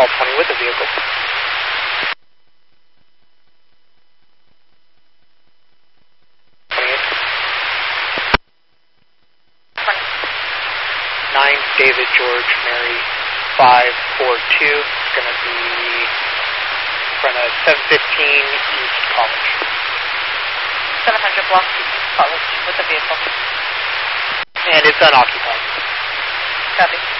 call 20 with the vehicle. 9 David George Mary 542. It's going to be in front of 715 East College. 700 block East College with the vehicle. And it's unoccupied. Copy.